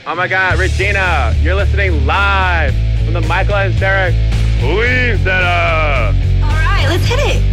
Oh my God, Regina, you're listening live from the Michael and Sarah Queen Center. All right, let's hit it.